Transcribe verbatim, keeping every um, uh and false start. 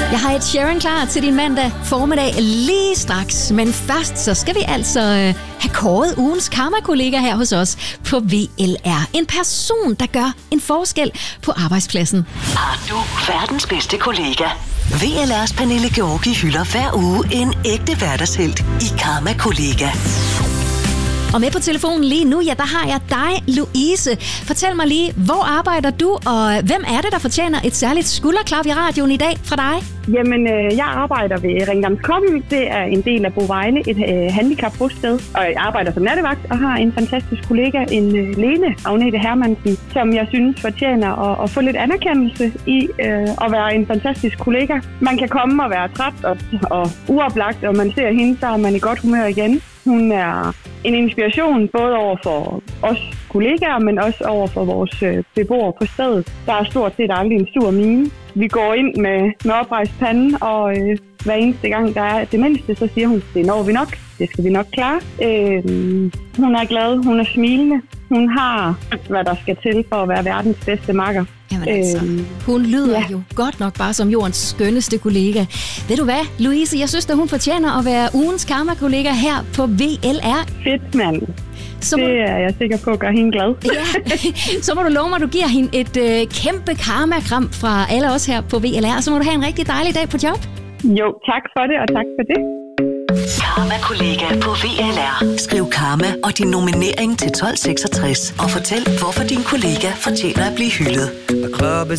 Jeg har et Sharon klar til din mandag formiddag lige straks. Men først så skal vi altså øh, have kåret ugens karma-kollega her hos os på V L R. En person, der gør en forskel på arbejdspladsen. Har du verdens bedste kollega? V L R's Pernille Georgi hylder hver uge en ægte hverdagshelt i Karma-kollega. Og med på telefonen lige nu, ja, der har jeg dig, Louise. Fortæl mig lige, hvor arbejder du, og hvem er det, der fortjener et særligt skulderklap i radioen i dag fra dig? Jamen, øh, jeg arbejder ved Ringdams Kårby. Det er en del af Bovejle, et øh, handicapbosted. Og jeg arbejder som nattevagt og har en fantastisk kollega, en øh, Lene Agnete Hermansen, som jeg synes fortjener at, at få lidt anerkendelse i øh, at være en fantastisk kollega. Man kan komme og være træt og, og uoplagt, og man ser hende, så er man i godt humør igen. Hun er en inspiration både over for os kollegaer, men også over for vores øh, beboere på stedet. Der er stort set aldrig en sur mine. Vi går ind med, med oprejst pande, og øh, hver eneste gang, der er det mindste, så siger hun, det når vi nok. Det skal vi nok klare. Øh, hun er glad, hun er smilende. Hun har, hvad der skal til for at være verdens bedste makker. Jamen altså, øh, hun lyder ja. jo godt nok bare som jordens skønneste kollega. Ved du hvad, Louise, jeg synes, at hun fortjener at være ugens karma-kollega her på V L R. Fedt, mand. Så det er jeg sikker på at gøre hende glad. Ja, så må du love mig, at du giver hende et øh, kæmpe karma-kram fra alle os her på V L R. Så må du have en rigtig dejlig dag på job. Jo, tak for det, og tak for det. Karma-kollega på V L R. Skriv karma og din nominering til tolv seksogtres og fortæl, hvorfor din kollega fortjener at blive hyldet.